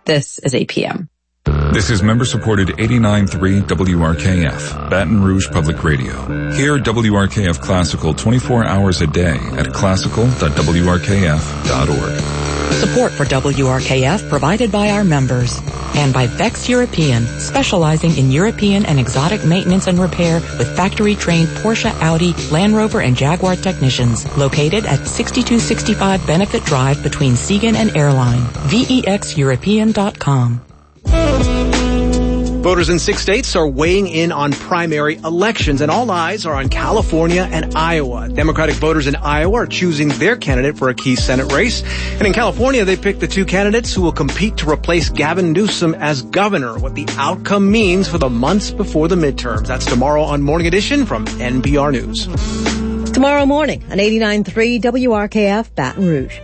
This is APM. This is member-supported 89.3 WRKF, Baton Rouge Public Radio. Hear WRKF Classical 24 hours a day at classical.wrkf.org. Support for WRKF provided by our members and by Vex European, specializing in European and exotic maintenance and repair with factory-trained Porsche, Audi, Land Rover, and Jaguar technicians. Located at 6265 Benefit Drive between Siegen and Airline. VEXEuropean.com. Voters in 6 states are weighing in on primary elections, and all eyes are on California and Iowa. Democratic voters in Iowa are choosing their candidate for a key Senate race. And in California, they picked the two candidates who will compete to replace Gavin Newsom as governor. What the outcome means for the months before the midterms. That's tomorrow on Morning Edition from NPR News. Tomorrow morning on 89.3 WRKF Baton Rouge.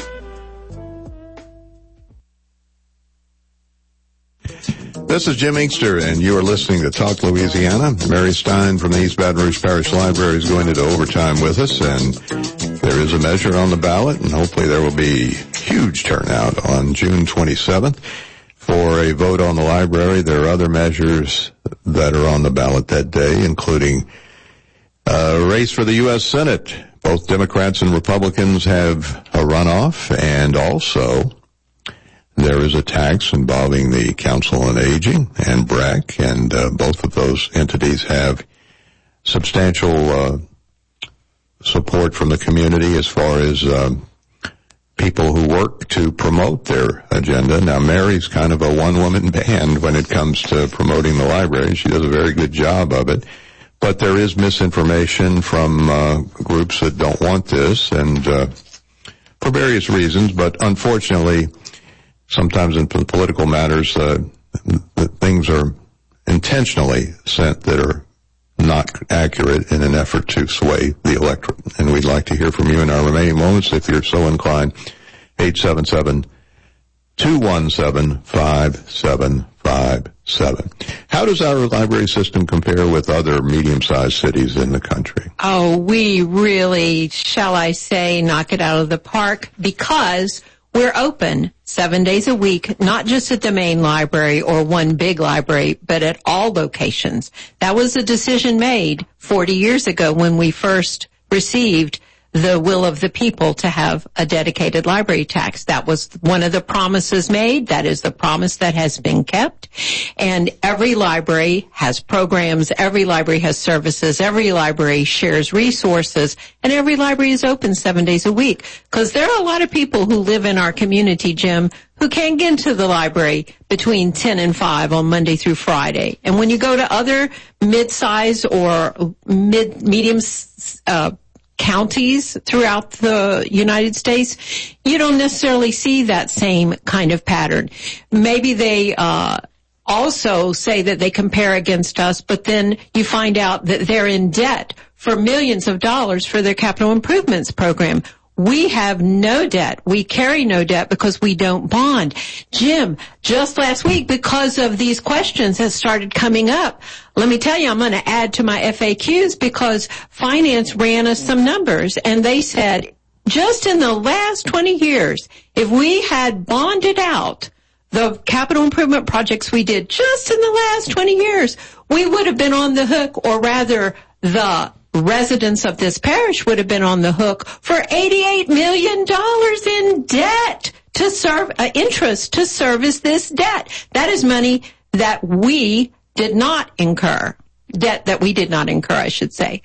This is Jim Inkster, and you are listening to Talk Louisiana. Mary Stein from the East Baton Rouge Parish Library is going into overtime with us, and there is a measure on the ballot, and hopefully there will be huge turnout on June 27th for a vote on the library. There are other measures that are on the ballot that day, including a race for the U.S. Senate. Both Democrats and Republicans have a runoff, and also there is a tax involving the Council on Aging and BRAC, and both of those entities have substantial support from the community as far as people who work to promote their agenda. Now, Mary's kind of a one-woman band when it comes to promoting the library. She does a very good job of it. But there is misinformation from groups that don't want this, and for various reasons, but unfortunately, sometimes in political matters, things are intentionally sent that are not accurate in an effort to sway the electorate. And we'd like to hear from you in our remaining moments, if you're so inclined. 877-217-5757. How does our library system compare with other medium-sized cities in the country? Oh, we really, shall I say, knock it out of the park, because we're open 7 days a week, not just at the main library or one big library, but at all locations. That was a decision made 40 years ago when we first received the will of the people to have a dedicated library tax. That was one of the promises made. That is the promise that has been kept. And every library has programs, every library has services, every library shares resources, and every library is open 7 days a week. Because there are a lot of people who live in our community, Jim, who can't get into the library between 10 and 5 on Monday through Friday. And when you go to other mid-size or medium counties throughout the United States, you don't necessarily see that same kind of pattern. Maybe they also say that they compare against us, but then you find out that they're in debt for millions of dollars for their capital improvements program. We have no debt. We carry no debt because we don't bond. Jim, just last week, because of these questions that started coming up, let me tell you, I'm going to add to my FAQs because finance ran us some numbers, and they said just in the last 20 years, if we had bonded out the capital improvement projects we did just in the last 20 years, we would have been on the hook, or rather the residents of this parish would have been on the hook for $88 million in debt to serve interest to service this debt. That is money that we did not incur. Debt that we did not incur, I should say.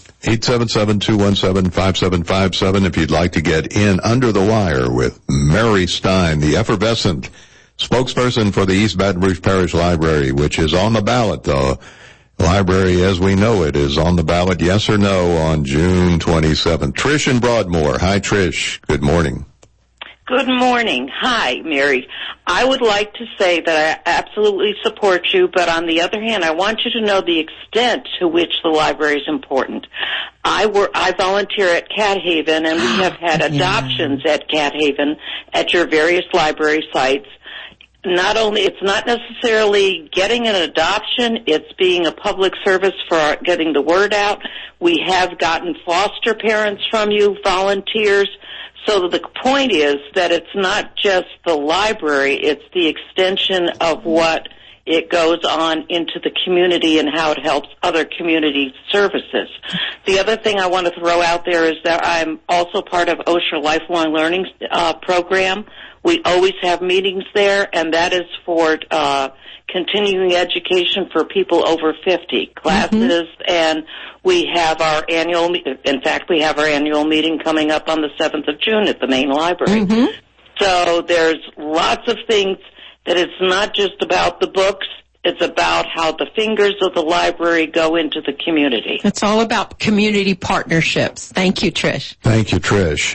877-217-5757 if you'd like to get in under the wire with Mary Stein, the effervescent spokesperson for the East Baton Rouge Parish Library, which is on the ballot, though. Library as we know it is on the ballot, yes or no, on June 27th. Trish in Broadmoor. Hi, Trish. Good morning. Good morning. Hi, Mary. I would like to say that I absolutely support you, but on the other hand, I want you to know the extent to which the library is important. I volunteer at Cat Haven, and we have had adoptions at Cat Haven at your various library sites. It's not necessarily getting an adoption, it's being a public service for getting the word out. We have gotten foster parents from you, volunteers. So the point is that it's not just the library, it's the extension of what it goes on into the community and how it helps other community services. The other thing I want to throw out there is that I'm also part of OSHA Lifelong Learning program. We always have meetings there, and that is for continuing education for people over 50 classes, and we have our annual meeting coming up on the 7th of June at the main library. So there's lots of things that it's not just about the books, it's about how the fingers of the library go into the community. It's all about community partnerships. Thank you, Trish. Thank you, Trish.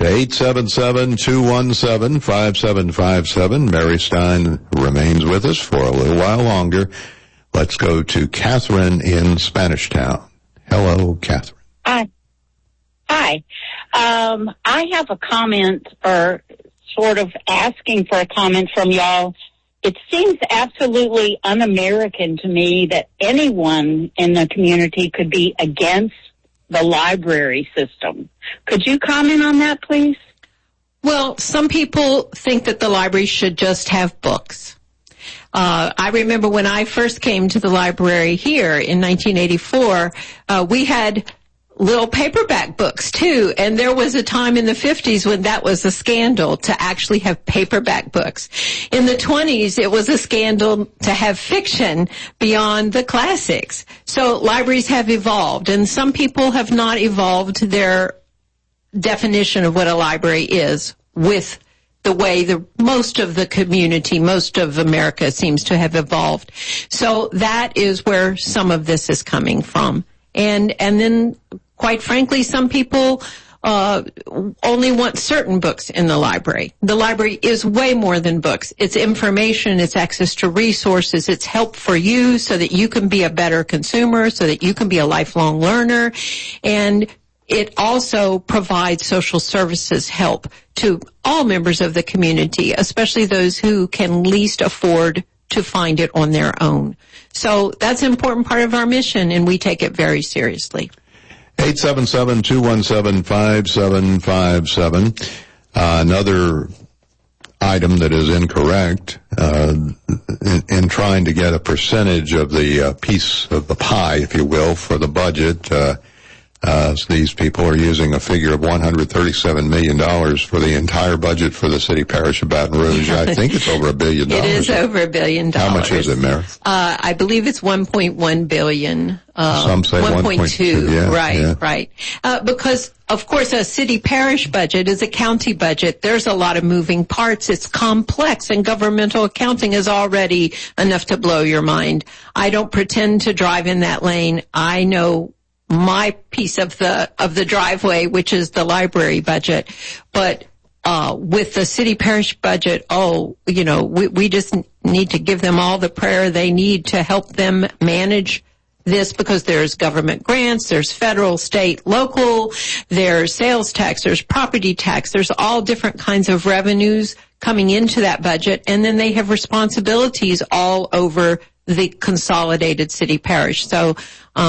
877-217-5757. Mary Stein remains with us for a little while longer. Let's go to Catherine in Spanish Town. Hello, Catherine. Hi. I have a comment, or sort of asking for a comment from y'all. It seems absolutely un-American to me that anyone in the community could be against the library system. Could you comment on that, please? Well, some people think that the library should just have books. I remember when I first came to the library here in 1984, we had little paperback books too, and there was a time in the 50s when that was a scandal to actually have paperback books. In the 20s, it was a scandal to have fiction beyond the classics. So libraries have evolved, and some people have not evolved their definition of what a library is with the way most of the community, most of America seems to have evolved. So that is where some of this is coming from. And then, quite frankly, some people only want certain books in the library. The library is way more than books. It's information, it's access to resources, it's help for you so that you can be a better consumer, so that you can be a lifelong learner. And it also provides social services help to all members of the community, especially those who can least afford to find it on their own. So that's an important part of our mission, and we take it very seriously. 877-217-5757. Another item that is incorrect in trying to get a percentage of the piece of the pie, if you will, for the budget. These people are using a figure of $137 million for the entire budget for the city parish of Baton Rouge. I think it's over $1 billion. It is over $1 billion. How much is it, Mary? I believe it's $1.1 billion. Some say 1.2. Yeah, right. Because, of course, a city parish budget is a county budget. There's a lot of moving parts. It's complex, and governmental accounting is already enough to blow your mind. I don't pretend to drive in that lane. I know my piece of the driveway, which is the library budget. But with the city parish budget, we just need to give them all the prayer they need to help them manage this, because there's government grants, there's federal, state, local, there's sales tax, there's property tax, there's all different kinds of revenues coming into that budget, and then they have responsibilities all over the consolidated city parish. So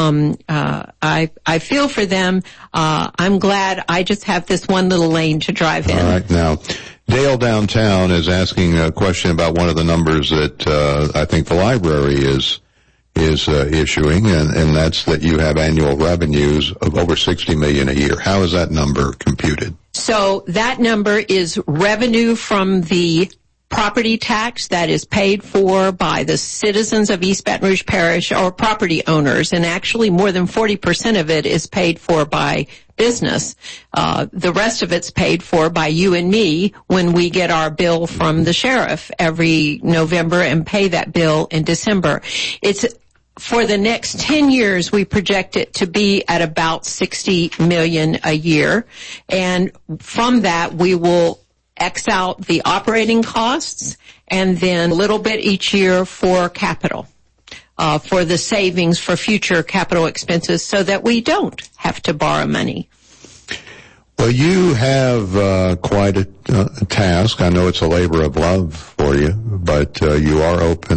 I feel for them. I'm glad I just have this one little lane to drive in. All right. Now, Dale downtown is asking a question about one of the numbers that I think the library is issuing, and that's that you have annual revenues of over $60 million a year. How is that number computed? So that number is revenue from the property tax that is paid for by the citizens of East Baton Rouge Parish, or property owners, and actually more than 40% of it is paid for by business. The rest of it's paid for by you and me when we get our bill from the sheriff every November and pay that bill in December. It's for the next 10 years, we project it to be at about $60 million a year. And from that, we will X out the operating costs and then a little bit each year for capital, for the savings for future capital expenses, so that we don't have to borrow money. Well, you have quite a task. I know it's a labor of love for you, but you are open